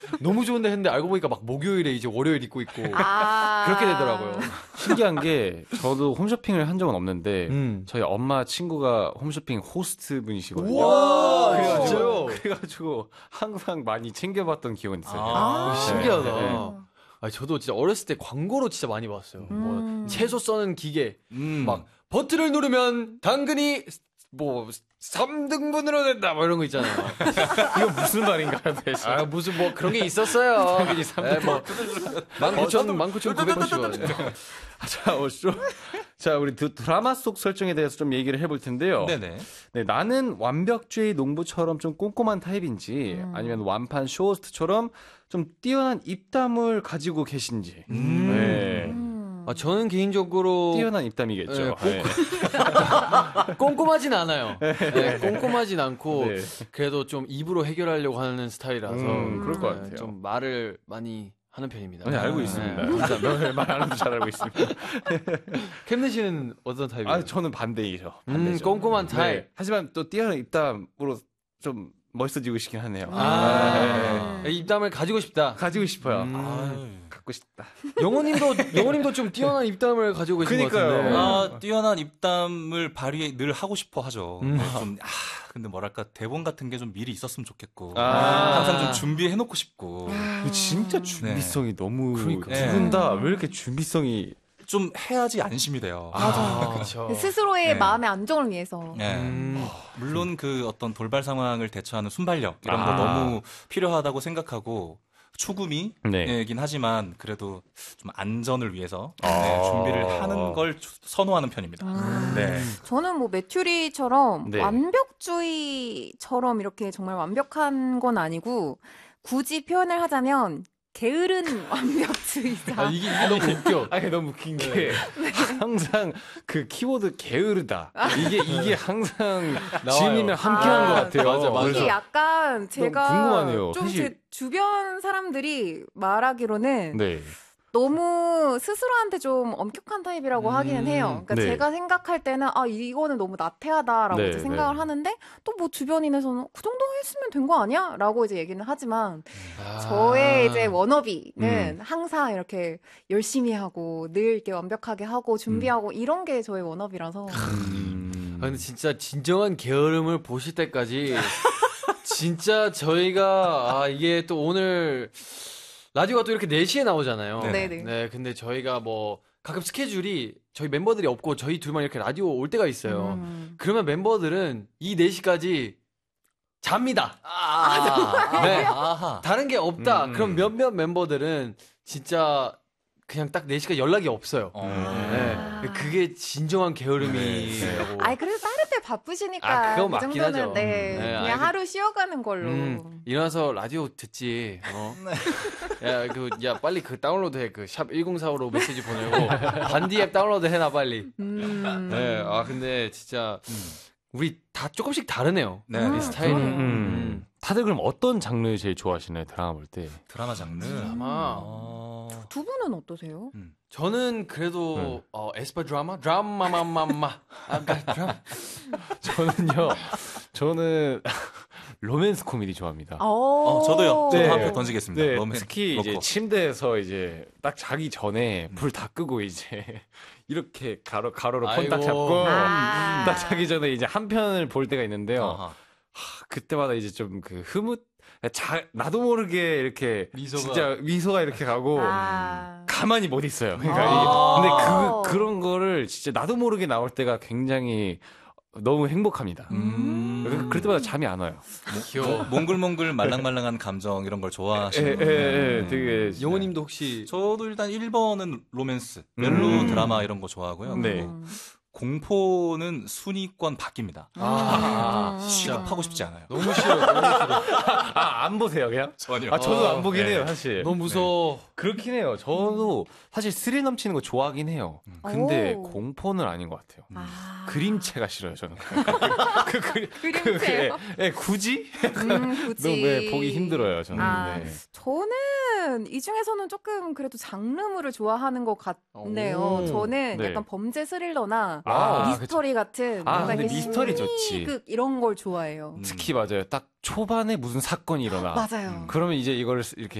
너무 좋은데 했는데 알고 보니까 막 목요일에 이제 월요일 입고 있고 그렇게 되더라고요. 신기한 게 저도 홈쇼핑을 한 적은 없는데 저희 엄마 친구가 홈쇼핑 호스트 분이시거든요. 우와, 진짜요? 그래가지고 항상 많이 챙겨봤던 기억은 있어요. 신기하다. 네. 아니, 저도 진짜 어렸을 때 광고로 진짜 많이 봤어요. 뭐 채소 써는 기계, 막 버튼을 누르면 당근이 뭐 3등분으로 된다 뭐 이런 거 있잖아요. 이거 무슨 말인가요, 대체? 아, 무슨 뭐 그런 게 있었어요. 당근이 3등분. 뭐 19,900원씩. 자, 우리 드라마 속 설정에 대해서 좀 얘기를 해볼 텐데요. 네네. 네, 나는 완벽주의 농부처럼 좀 꼼꼼한 타입인지 아니면 완판 쇼호스트처럼 좀 뛰어난 입담을 가지고 계신지. 네. 아, 저는 개인적으로 뛰어난 입담이겠죠. 네, 꼼꼼하진 않아요. 네, 꼼꼼하진 않고 네. 그래도 좀 입으로 해결하려고 하는 스타일이라서 그럴 것 같아요. 좀 말을 많이 하는 편입니다. 네, 알고 있습니다. 진짜 말하는 잘 알고 있습니다. 캠든 씨는 어떤 타입이에요? 아, 저는 반대이죠. 반대죠. 꼼꼼한 타입. 네. 하지만 또 뛰어난 입담으로 좀 멋있어지고 싶긴 하네요. 입담을 가지고 싶다. 가지고 싶어요. 갖고 싶다. 영호님도 좀 뛰어난 입담을 가지고 계신 것 그러니까요. 같은데. 뛰어난 입담을 발휘 늘 하고 싶어 하죠. 근데 뭐랄까 대본 같은 게 좀 미리 있었으면 좋겠고 항상 좀 준비해 놓고 싶고. 진짜 준비성이 너무 그러니까. 두 분 다 왜 이렇게 준비성이 좀 해야지 안심이 돼요. 그렇죠. 스스로의 네. 마음의 안정을 위해서. 네. 물론 그 어떤 돌발 상황을 대처하는 순발력 이런 거 너무 필요하다고 생각하고 초구미이긴 하지만 그래도 좀 안전을 위해서 준비를 하는 걸 선호하는 편입니다. 네. 저는 뭐 메추리처럼 네. 완벽주의처럼 이렇게 정말 완벽한 건 아니고 굳이 표현을 하자면 게으른 완벽주의자. 이게 너무 웃겨. 아니 너무 웃긴 게 항상 그 키워드 게으르다. 이게 항상 지은님이랑 함께한 것 같아요. 맞아. 이게 약간 제가 궁금하네요. 좀 사실- 제 주변 사람들이 말하기로는 네. 너무 스스로한테 좀 엄격한 타입이라고 하기는 해요. 그러니까 네. 제가 생각할 때는 이거는 너무 나태하다라고 네, 이제 생각을 네. 하는데 또 뭐 주변인에서는 그 정도 했으면 된 거 아니야? 라고 이제 얘기는 하지만 저의 이제 워너비는 항상 이렇게 열심히 하고 늘 이렇게 완벽하게 하고 준비하고 이런 게 저의 워너비라서 근데 진짜 진정한 게으름을 보실 때까지 진짜 저희가 이게 또 오늘 라디오가 또 이렇게 4시에 나오잖아요. 네네. 네, 근데 저희가 뭐 가끔 스케줄이 저희 멤버들이 없고 저희 둘만 이렇게 라디오 올 때가 있어요. 그러면 멤버들은 이 4시까지 잡니다. 네. 다른 게 없다. 그럼 몇몇 멤버들은 진짜 그냥 딱 4시까지 연락이 없어요. 네. 그게 진정한 게으름이라고. 그래도 다른 때 바쁘시니까 그건 그 맞긴 정도는 하죠. 네, 네, 그냥 하루 쉬어가는 걸로. 일어나서 라디오 듣지. 야, 빨리 그 다운로드해. 그 샵 1045로 메시지 보내고 반디 앱 다운로드 해놔 빨리. 네. 근데 진짜 우리 다 조금씩 다르네요. 네. 이 스타일이. 다들 그럼 어떤 장르 제일 좋아하시나요? 드라마 볼 때? 드라마 장르. 아마 두 분은 어떠세요? 저는 그래도 에스파 드라마마마마. 드라마. 저는 로맨스 코미디 좋아합니다. 저도요. 저도 네. 한표 던지겠습니다. 네, 로맨 특히 이제 로코. 침대에서 이제 딱 자기 전에 불 다 끄고 이제 이렇게 가로로 폰 딱 아이고. 잡고 딱 자기 전에 이제 한 편을 볼 때가 있는데요. 아하. 그때마다 이제 좀 그 나도 모르게 이렇게 진짜 미소가 이렇게 가고 가만히 못 있어요. 그러니까 근데 그런 거를 진짜 나도 모르게 나올 때가 굉장히 너무 행복합니다. 그럴 때마다 잠이 안 와요. 귀여워. 몽글몽글 말랑말랑한 감정 이런 걸 좋아하시는 분. 되게 영호님도 혹시 저도 일단 1번은 로맨스, 멜로 드라마 이런 거 좋아하고요. 네. 공포는 순위권 바뀝니다. 취급하고 싶지 않아요. 너무 싫어. 너무 싫어. 안 보세요, 그냥? 전혀. 저도 안 보긴 네. 해요, 사실. 너무 무서워. 그렇긴 해요. 저도 사실 스릴 넘치는 거 좋아하긴 해요. 근데 오. 공포는 아닌 것 같아요. 아. 그림체가 싫어요, 저는. 그림체요? 굳이? 굳이. 너무 보기 힘들어요, 저는. 네. 저는 저는 이 중에서는 조금 그래도 장르물을 좋아하는 것 같네요. 저는 네. 약간 범죄 스릴러나 미스터리 그쵸. 같은 근데 미스터리 좋지. 심리극 이런 걸 좋아해요. 특히 맞아요. 딱 초반에 무슨 사건이 일어나. 맞아요. 그러면 이제 이걸 이렇게